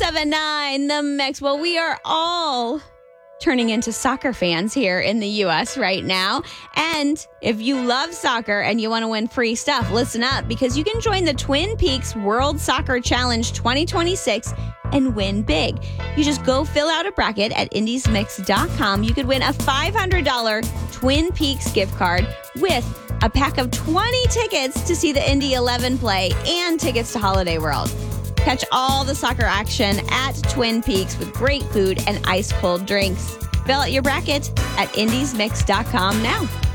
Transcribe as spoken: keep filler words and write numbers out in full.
seven nine, The Mix. Well, we are all turning into soccer fans here in the U S right now. And if you love soccer and you want to win free stuff, listen up, because you can join the Twin Peaks World Soccer Challenge twenty twenty-six and win big. You just go fill out a bracket at indies mix dot com. You could win a five hundred dollars Twin Peaks gift card with a pack of twenty tickets to see the Indy eleven play and tickets to Holiday World. Catch all the soccer action at Twin Peaks with great food and ice-cold drinks. Fill out your bracket at indies mix dot com now.